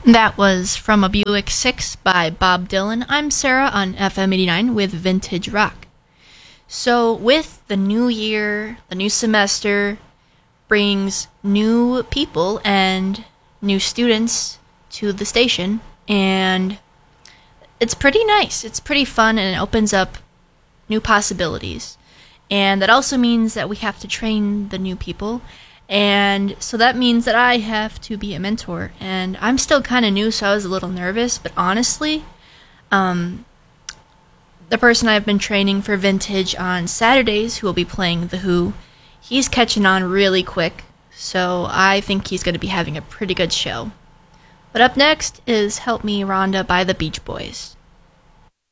That was From a Buick 6 by Bob Dylan. I'm Sarah on FM 89 with Vintage Rock. So, with the new year, the new semester brings new people and new students to the station, and it's pretty nice. It's pretty fun, and it opens up new possibilities. And that also means that we have to train the new people. And so that means that I have to be a mentor. And I'm still kind of new, so I was a little nervous. But honestly, the person I've been training for Vintage on Saturdays, who will be playing The Who, he's catching on really quick. So I think he's going to be having a pretty good show. But up next is Help Me Rhonda by the Beach Boys.